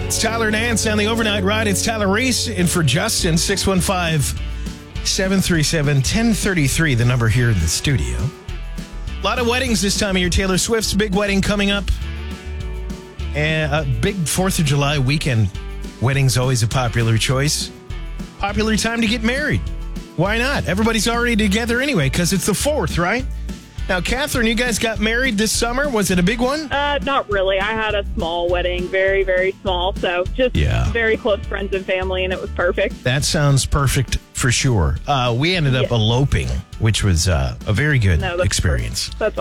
It's Tyler Nance on the overnight ride. It's Tyler Reese in for Justin. 615-737-1033, the number here in the studio. A lot of weddings this time of year. Taylor Swift's big wedding coming up. And a big 4th of July weekend. Wedding's always a popular choice. Popular time to get married. Why not? Everybody's already together anyway because it's the 4th, right? Now, Catherine, you guys got married this summer. Was it a big one? Not really. I had a small wedding, very, very small. So just very close friends and family, and it was perfect. That sounds perfect for sure. We ended up eloping, which was a very good experience. That's